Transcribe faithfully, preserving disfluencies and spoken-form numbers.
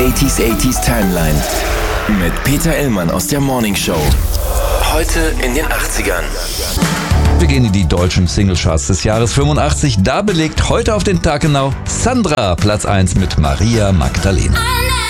achtziger achtziger Timeline mit Peter Illmann aus der Morning Show. Heute in den achtzigern. Wir gehen in die deutschen Singlecharts des Jahres fünfundachtzig. Da belegt heute auf den Tag genau Sandra Platz eins mit Maria Magdalena.